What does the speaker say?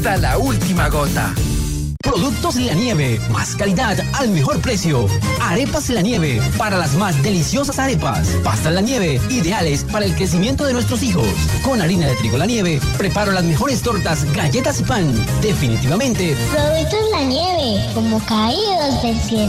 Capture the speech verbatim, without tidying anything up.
hasta la última gota. Productos La Nieve, más calidad al mejor precio. Arepas La Nieve, para las más deliciosas arepas. Pastas La Nieve, ideales para el crecimiento de nuestros hijos. Con harina de trigo La Nieve, preparo las mejores tortas, galletas y pan. Definitivamente. Productos La Nieve, como caídos del cielo.